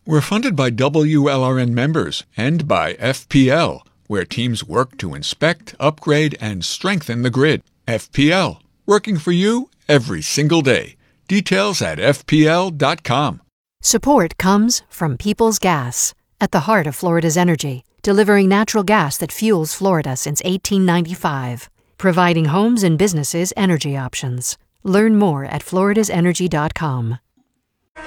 We're funded by WLRN members and by FPL, where teams work to inspect, upgrade, and strengthen the grid. FPL, working for you every single day. Details at FPL.com. Support comes from Peoples Gas, at the heart of Florida's energy, delivering natural gas that fuels Florida since 1895, providing homes and businesses energy options. Learn more at floridasenergy.com.